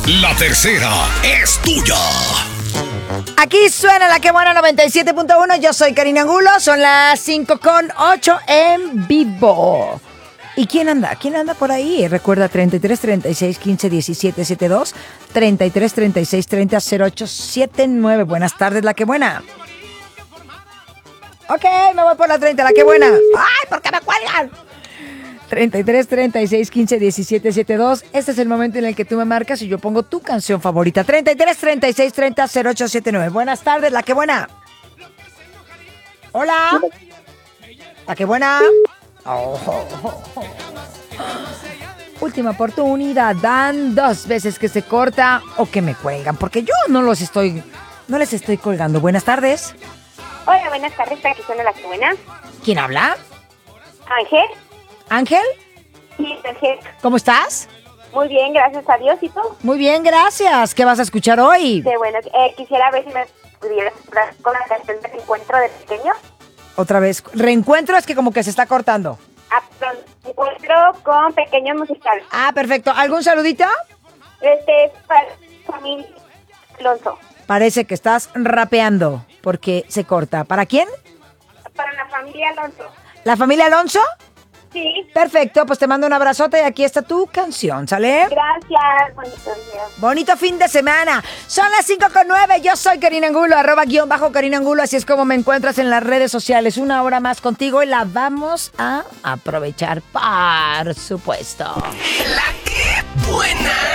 La tercera es tuya. Aquí suena la que buena 97.1. Yo soy Karina Angulo. Son las 5:08 en vivo. ¿Y quién anda? ¿Quién anda por ahí? Recuerda 33 36 15 17 72, 33 36 30 08 79. Buenas tardes, la que buena. Ok, me voy por la 30, la que buena. ¡Ay, por qué me cuelgan! 33 36 15 17 72. Este es el momento en el que tú me marcas y yo pongo tu canción favorita. 33 36 30 08 79. Buenas tardes, la que buena. Hola. La que buena. Oh. Última oportunidad. Dan 2 veces que se corta o que me cuelgan, porque yo no les estoy colgando. Buenas tardes. Hola, buenas tardes, aquí suena la que buena. ¿Quién habla? Ángel. ¿Ángel? Sí, Ángel. ¿Cómo estás? Muy bien, gracias a Dios. ¿Y tú? Muy bien, gracias. ¿Qué vas a escuchar hoy? Qué bueno. Quisiera ver si me pudieras hablar con la canción del encuentro de pequeño. Otra vez. Reencuentro es que como que se está cortando. Perdón, encuentro con pequeño musical. Perfecto. ¿Algún saludito? Este es para familia Alonso. Parece que estás rapeando porque se corta. ¿Para quién? Para la familia Alonso. ¿La familia Alonso? Sí. Perfecto, pues te mando un abrazote y aquí está tu canción, ¿sale? Gracias. Bonito día. Bonito fin de semana. Son las 5:09. Yo soy Karina Angulo, @Karina Angulo. Así es como me encuentras en las redes sociales. Una hora más contigo y la vamos a aprovechar, por supuesto. La que buena.